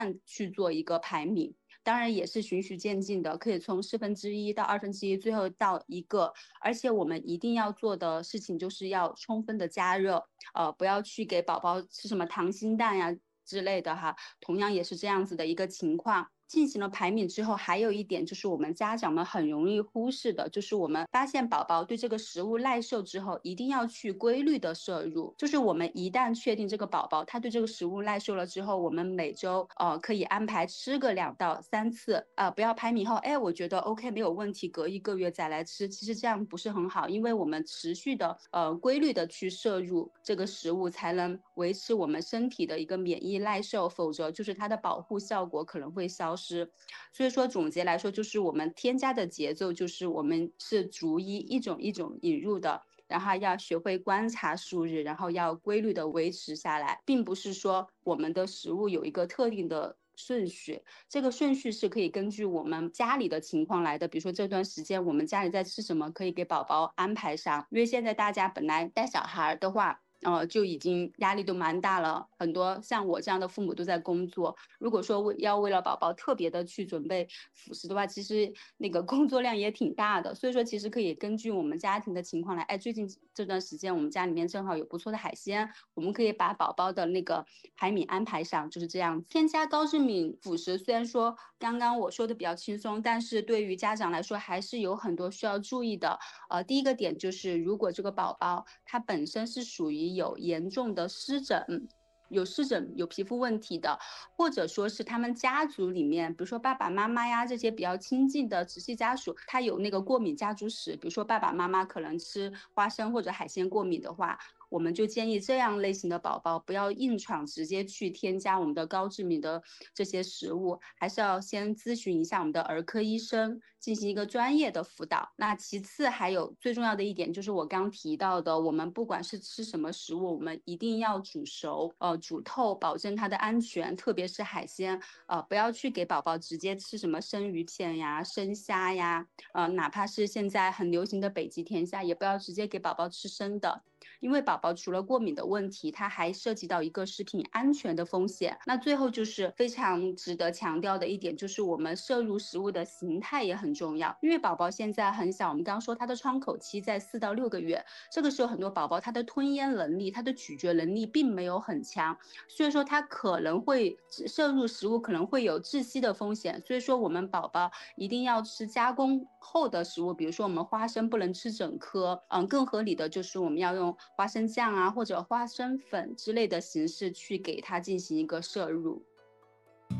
去做一个排名。当然也是循序渐进的，可以从1/4到1/2，最后到1个。而且我们一定要做的事情就是要充分的加热，不要去给宝宝吃什么溏心蛋呀之类的哈。同样也是这样子的一个情况。进行了排名之后，还有一点就是我们家长们很容易忽视的，就是我们发现宝宝对这个食物耐受之后，一定要去规律的摄入。就是我们一旦确定这个宝宝他对这个食物耐受了之后，我们每周可以安排吃个2到3次，不要排名后，我觉得 OK 没有问题，隔1个月再来吃。其实这样不是很好，因为我们持续的规律的去摄入这个食物，才能维持我们身体的一个免疫耐受，否则就是它的保护效果可能会消失。所以说总结来说，就是我们添加的节奏就是我们是逐一种一种引入的，然后要学会观察数日，然后要规律的维持下来，并不是说我们的食物有一个特定的顺序，这个顺序是可以根据我们家里的情况来的。比如说这段时间我们家里在吃什么，可以给宝宝安排上。因为现在大家本来带小孩的话就已经压力都蛮大了，很多像我这样的父母都在工作，如果说要为了宝宝特别的去准备辅食的话，其实那个工作量也挺大的。所以说其实可以根据我们家庭的情况来，最近这段时间我们家里面正好有不错的海鲜，我们可以把宝宝的那个排名安排上，就是这样。添加高质敏辅食，虽然说刚刚我说的比较轻松，但是对于家长来说还是有很多需要注意的。第一个点就是，如果这个宝宝他本身是属于有严重的湿疹，有皮肤问题的，或者说是他们家族里面，比如说爸爸妈妈呀这些比较亲近的直系家属，他有那个过敏家族史，比如说爸爸妈妈可能吃花生或者海鲜过敏的话，我们就建议这样类型的宝宝不要硬闯直接去添加我们的高质敏的这些食物，还是要先咨询一下我们的儿科医生，进行一个专业的辅导。那其次还有最重要的一点就是我刚提到的，我们不管是吃什么食物，我们一定要煮熟煮透，保证它的安全，特别是海鲜不要去给宝宝直接吃什么生鱼片呀生虾呀哪怕是现在很流行的北极甜虾，也不要直接给宝宝吃生的，因为宝宝除了过敏的问题，它还涉及到一个食品安全的风险。那最后就是非常值得强调的一点，就是我们摄入食物的形态也很重要。因为宝宝现在很小，我们刚刚说他的窗口期在4到6个月，这个时候很多宝宝他的吞咽能力、他的咀嚼能力并没有很强，所以说他可能会摄入食物可能会有窒息的风险。所以说我们宝宝一定要吃加工后的食物，比如说我们花生不能吃整颗，更合理的就是我们要用花生酱啊或者花生粉之类的形式去给它进行一个摄入。